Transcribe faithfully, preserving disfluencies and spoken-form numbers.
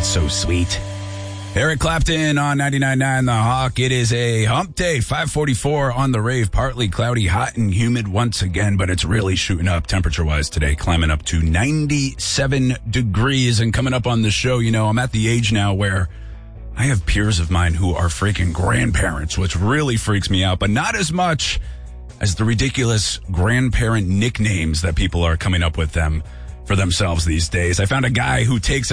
That's so sweet. Eric Clapton on ninety-nine point nine The Hawk. It is a hump day, five forty-four on the rave. Partly cloudy, hot and humid once again, but it's really shooting up temperature-wise today, climbing up to ninety-seven degrees. And coming up on the show, you know, I'm at the age now where I have peers of mine who are freaking grandparents, which really freaks me out, but not as much as the ridiculous grandparent nicknames that people are coming up with them for themselves these days. I found a guy who takes